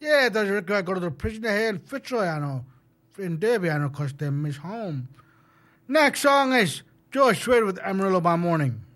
Yeah, does you go to the prison here in Fitzroy, in Davy, because they miss home. Next song is Joe Schwed with Amarillo by Morning.